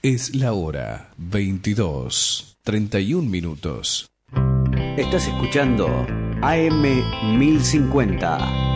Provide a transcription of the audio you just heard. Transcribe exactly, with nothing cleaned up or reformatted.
Es la hora veintidós, treinta y un minutos. Estás escuchando A M mil cincuenta.